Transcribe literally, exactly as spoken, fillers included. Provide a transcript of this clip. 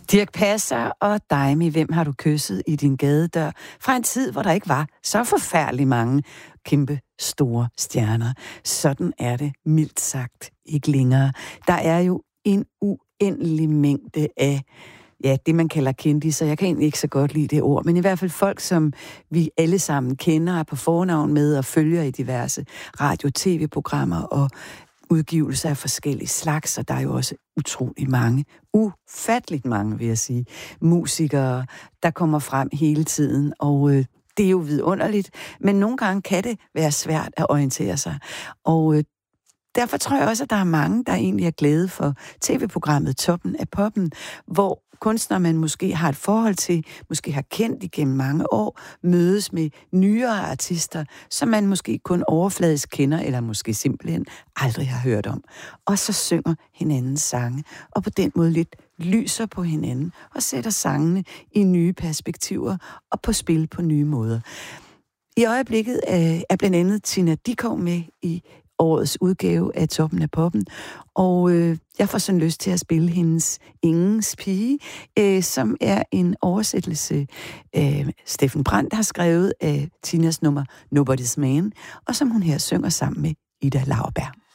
Dirch Passer og Daimi, hvem har du kysset i din gadedør? Fra en tid, hvor der ikke var så forfærdeligt mange kæmpe store stjerner. Sådan er det mildt sagt ikke længere. Der er jo en uendelig mængde af ja, det man kalder kendisser. Jeg kan egentlig ikke så godt lide det ord, men i hvert fald folk, som vi alle sammen kender, er på fornavn med og følger i diverse radio-tv-programmer og udgivelser af forskellige slags, og der er jo også utrolig mange, ufatteligt mange, vil jeg sige, musikere, der kommer frem hele tiden, og øh, det er jo vidunderligt, men nogle gange kan det være svært at orientere sig, og øh, derfor tror jeg også, at der er mange, der egentlig er glade for tv-programmet Toppen af Poppen, hvor kunstnere, man måske har et forhold til, måske har kendt igennem mange år, mødes med nyere artister, som man måske kun overfladisk kender, eller måske simpelthen aldrig har hørt om. Og så synger hinandens sange, og på den måde lidt lyser på hinanden, og sætter sangene i nye perspektiver, og på spil på nye måder. I øjeblikket er blandt andet Tina Dickow med i årets udgave af Toppen af Poppen, og øh, jeg får sådan lyst til at spille hendes Ingens Pige, øh, som er en oversættelse, øh, Steffen Brandt har skrevet af Tinas nummer Nobody's Man, og som hun her synger sammen med Ida Lauerberg.